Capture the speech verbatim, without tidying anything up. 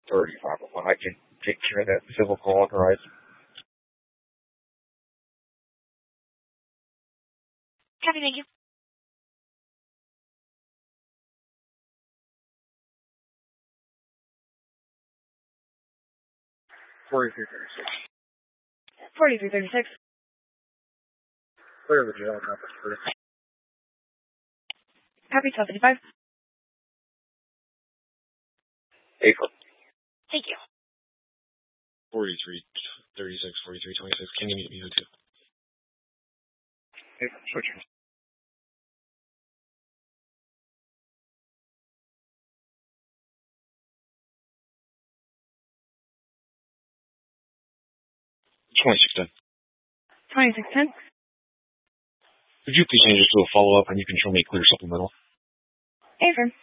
thirty-five oh one. I can take care of that physical authorized. Copy, thank you. forty-three thirty-six. forty-three thirty-six. Clear the jail number three. Copy, twelve fifty-five. April. Thank you. forty-three thirty-six, forty-three twenty-six. Can you meet me too? April, switching. twenty-six ten. twenty-six ten. Could you please change this to a follow-up and you can show me a clear supplemental? Affirm.